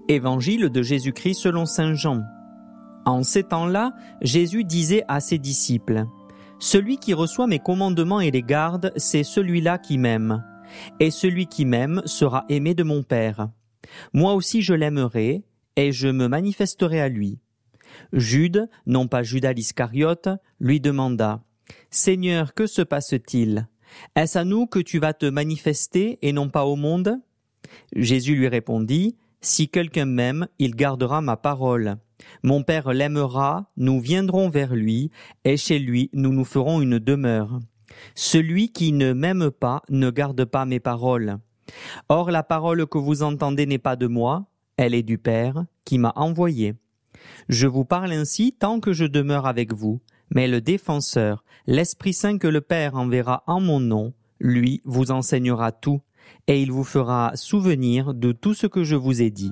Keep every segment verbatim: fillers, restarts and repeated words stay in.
Évangile de Jésus-Christ selon saint Jean. En ces temps-là, Jésus disait à ses disciples : « Celui qui reçoit mes commandements et les garde, c'est celui-là qui m'aime. Et celui qui m'aime sera aimé de mon Père. Moi aussi je l'aimerai, et je me manifesterai à lui. » Jude, non pas Judas l'Iscariote, lui demanda : « Seigneur, que se passe-t-il ? Est-ce à nous que tu vas te manifester et non pas au monde ?» Jésus lui répondit : « Si quelqu'un m'aime, il gardera ma parole. Mon Père l'aimera, nous viendrons vers lui, et chez lui nous nous ferons une demeure. Celui qui ne m'aime pas ne garde pas mes paroles. Or la parole que vous entendez n'est pas de moi, elle est du Père qui m'a envoyé. Je vous parle ainsi tant que je demeure avec vous, mais le défenseur, l'Esprit Saint que le Père enverra en mon nom, lui vous enseignera tout, et il vous fera souvenir de tout ce que je vous ai dit. »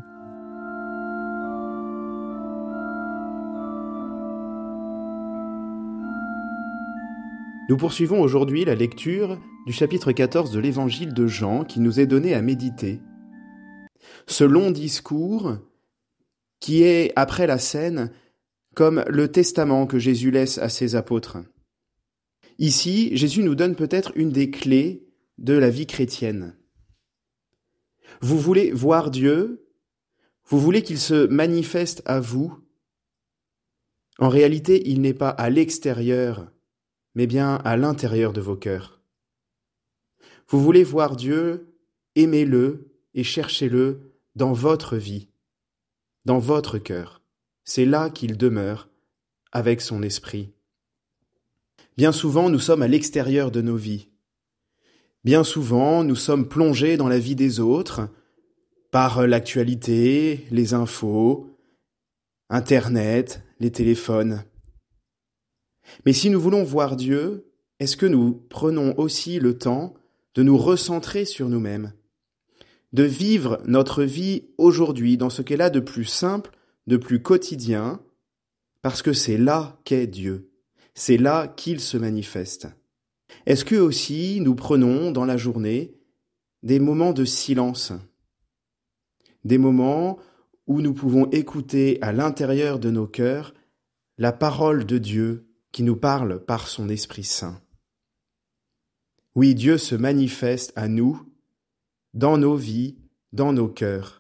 Nous poursuivons aujourd'hui la lecture du chapitre quatorze de l'Évangile de Jean qui nous est donné à méditer. Ce long discours qui est, après la scène, comme le testament que Jésus laisse à ses apôtres. Ici, Jésus nous donne peut-être une des clés de la vie chrétienne. Vous voulez voir Dieu ? Vous voulez qu'il se manifeste à vous ? En réalité, il n'est pas à l'extérieur, mais bien à l'intérieur de vos cœurs. Vous voulez voir Dieu, aimez-le et cherchez-le dans votre vie, dans votre cœur. C'est là qu'il demeure, avec son esprit. Bien souvent, nous sommes à l'extérieur de nos vies. Bien souvent, nous sommes plongés dans la vie des autres, par l'actualité, les infos, Internet, les téléphones. Mais si nous voulons voir Dieu, est-ce que nous prenons aussi le temps de nous recentrer sur nous-mêmes, de vivre notre vie aujourd'hui dans ce qu'elle a de plus simple, de plus quotidien, parce que c'est là qu'est Dieu, c'est là qu'il se manifeste. Est-ce que aussi nous prenons dans la journée des moments de silence, des moments où nous pouvons écouter à l'intérieur de nos cœurs la parole de Dieu qui nous parle par son Esprit Saint. Oui, Dieu se manifeste à nous, dans nos vies, dans nos cœurs.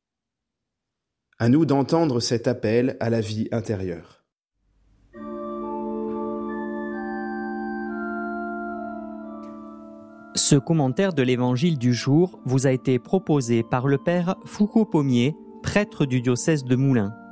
À nous d'entendre cet appel à la vie intérieure. Ce commentaire de l'Évangile du jour vous a été proposé par le Père Foucault-Pommier, prêtre du diocèse de Moulins.